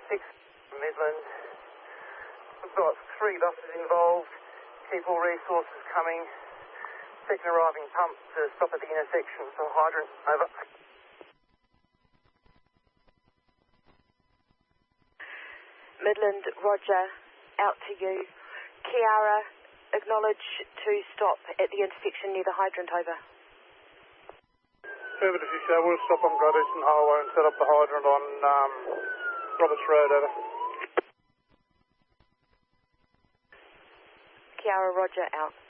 6 Midland. We've got 3 buses involved. Keep all resources coming. Second arriving pump to stop at the intersection for hydrant. Over. Midland, Roger, out to you. Kiara, acknowledge to stop at the intersection near the hydrant. Over. Affirmative, we'll stop on Great Eastern Highway and set up the hydrant on Roberts Road. Over. Kiara, Roger, out.